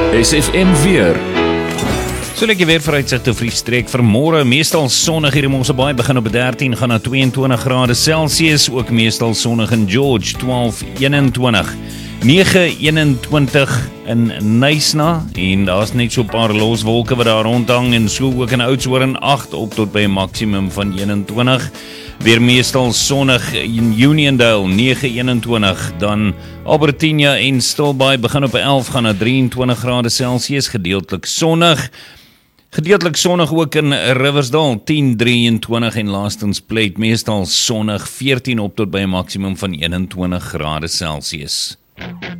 SFM weer. So lekker weer vooruitsigte vir die streek vir môre, meestal sonnig hier in Mosselbaai, begin op 13, gaan na 22 grade Celsius, ook meestal sonnig in George, 12, 21, 9, 21 in Nysna, en daar's net so 'n paar los wolke wat daar rondhang, en so ook in Oudtshoorn 8 op tot by 'n maksimum van 21, weer meestal sonnig in Uniondale 9:21, dan Albertina en Stilbaai begin op 11, gaan na 23 grade Celsius, gedeeltelik sonnig ook in Riversdal 10:23 en laastens Plate meestal sonnig 14 op tot by 'n maksimum van 21 grade Celsius.